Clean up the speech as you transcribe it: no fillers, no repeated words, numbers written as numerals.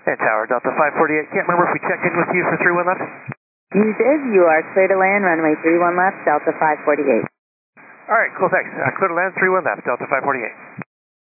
And Tower, Delta 548, can't remember if we checked in with you for 31 left? You did. You are clear to land, runway 31 left, Delta 548. All right, cool, thanks. Clear to land, 31 left, Delta 548.